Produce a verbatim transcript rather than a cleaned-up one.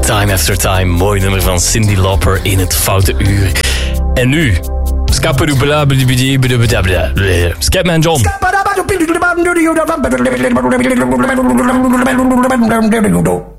Time After Time. Mooi nummer van Cyndi Lauper in het Foute Uur. En nu... Scatman John.